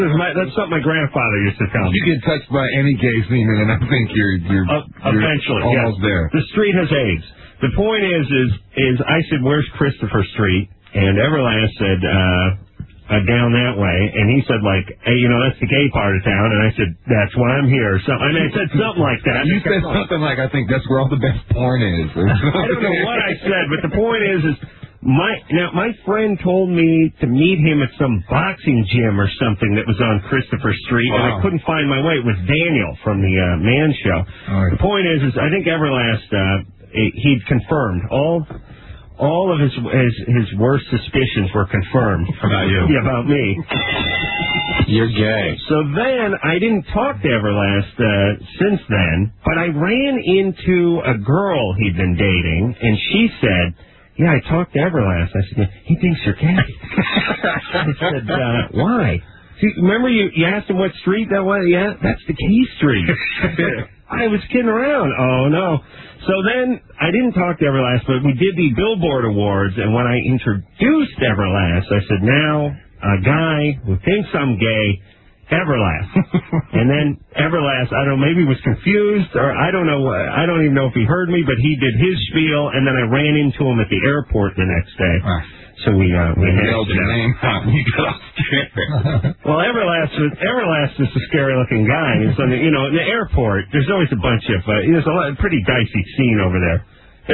That's something my grandfather used to tell me. You get touched by any gay semen, and I think you're eventually almost there. The street has AIDS. The point is I said, "Where's Christopher Street?" And Everlast said, "Down that way." And he said, like, "Hey, that's the gay part of town." And I said, "That's why I'm here." So I said something like that. You said something like, "I think that's where all the best porn is." I don't know what I said, but the point is my friend told me to meet him at some boxing gym or something that was on Christopher Street, and I couldn't find my way. It was Daniel from the Man Show. The point is I think Everlast, he'd confirmed all of his worst suspicions were confirmed about you. Yeah, about me. You're gay. So then I didn't talk to Everlast since then, but I ran into a girl he'd been dating, and she said, "Yeah, I talked to Everlast." I said, "He thinks you're gay." I said, "Why?" Remember you asked him what street that was? Yeah, that's the Key Street. I was kidding around. Oh, no. So then I didn't talk to Everlast, but we did the Billboard Awards, and when I introduced Everlast, I said, "Now, a guy who thinks I'm gay, Everlast." And then Everlast, I don't know, maybe was confused, or I don't know. I don't even know if he heard me, but he did his spiel, and then I ran into him at the airport the next day. So we yelled your name out, and you got all scared. Well, Everlast is a scary-looking guy. He's on in the airport, there's always a bunch of, there's a pretty dicey scene over there.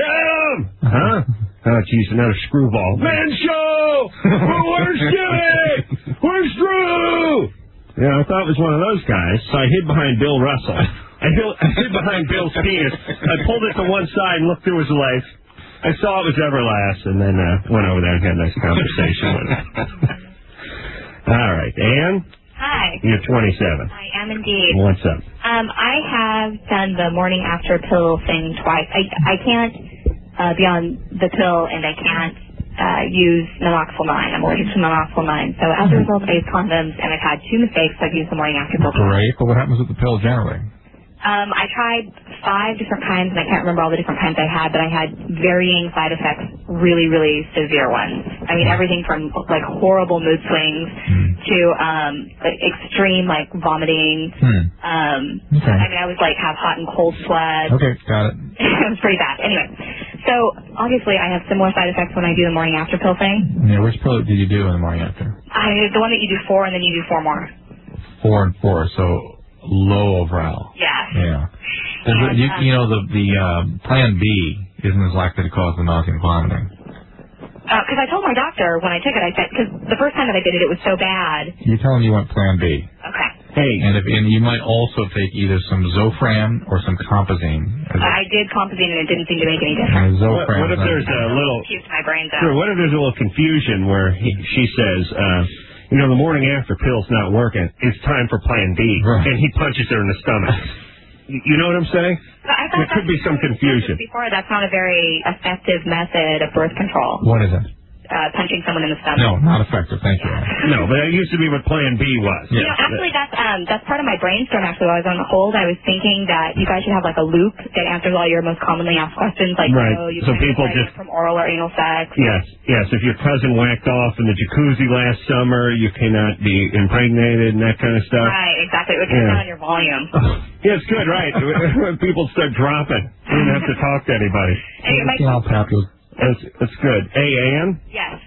Huh? Oh, geez, another screwball. Man Show! Where's Jimmy? Where's Drew? I thought it was one of those guys, so I hid behind Bill Russell. I hid behind Bill's penis. I pulled it to one side and looked through his legs. I saw it was Everlast, and then went over there and had a nice conversation with him. All right, Ann? Hi. You're 27. I am indeed. What's up? I have done the morning after pill thing twice. I can't be on the pill, and I can't use naloxone. I'm allergic to naloxone. So as a result, I use condoms, and I've had two mistakes. I've used the morning after pill. Great, but what happens with the pill generally? I tried 5 different kinds, and I can't remember all the different kinds I had, but I had varying side effects, really, really severe ones. I mean, everything from, like, horrible mood swings to extreme, like, vomiting. Okay. I mean, I was, like, have hot and cold sweat. Okay, got it. It was pretty bad. Anyway, so, obviously, I have similar side effects when I do the morning after pill thing. Yeah, which pill did you do in the morning after? The one that you do 4, and then you do 4 more. 4 and 4, so low overall. Yeah. The Plan B isn't as likely to cause the nausea and vomiting. Because I told my doctor when I took it, I said, because the first time that I did it, it was so bad. You tell him you want Plan B. Okay. Hey. And you might also take either some Zofran or some Compazine. I did Compazine, and it didn't seem to make any difference. What if there's a little... Confused my brains out. Sure, what if there's a little confusion where she says... the morning after pill's not working. It's time for Plan B. Right. And he punches her in the stomach. You know what I'm saying? There could be some confusion. Before, that's not a very effective method of birth control. What is it? Punching someone in the stomach. No, not effective. Thank you. No, but that used to be what Plan B was. Yeah. Actually, that's part of my brainstorm. Actually, while I was on hold, I was thinking that you guys should have like a loop that answers all your most commonly asked questions, like you so people just from oral or anal sex. Yes. If your cousin whacked off in the jacuzzi last summer, you cannot be impregnated and that kind of stuff. Right, exactly. It would cut down on your volume. Yeah, it's good, right? When people start dropping, you don't have to talk to anybody. That's good. Hey, Ann? Yes.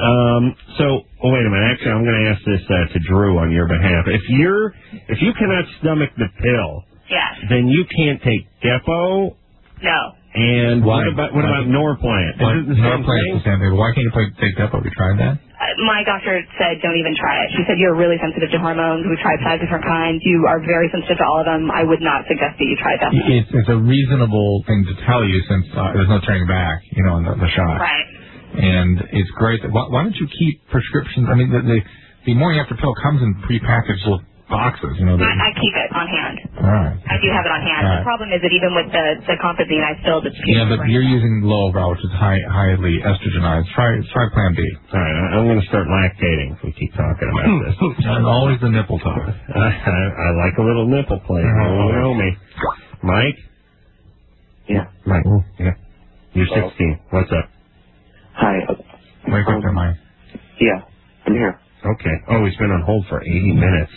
Wait a minute. Actually, I'm going to ask this to Drew on your behalf. If you cannot stomach the pill, then you can't take Depo. No. And what about Norplant? Is it the same thing? Why can't you take Depo? Have you tried that? My doctor said don't even try it. She said you're really sensitive to hormones. We've tried 5 different kinds. You are very sensitive to all of them. I would not suggest that you try them. It's a reasonable thing to tell you since there's no turning back, on the shot. Right. And it's great. Why don't you keep prescriptions? I mean, the morning after pill comes in prepackaged little boxes. I keep it on hand. All right. I do have it on hand. All right. The problem is that even with the Compazine, I still just keep but you're using low overall, which is highly estrogenized. Try Plan B. All right, I'm going to start lactating if we keep talking about this. And always the nipple talk. I like a little nipple play. You know me. Mike? Yeah. Mike. Yeah. You're 16. What's up? Hi. Wake up there, Mike. Yeah, I'm here. Okay. Oh, he's been on hold for 80 minutes.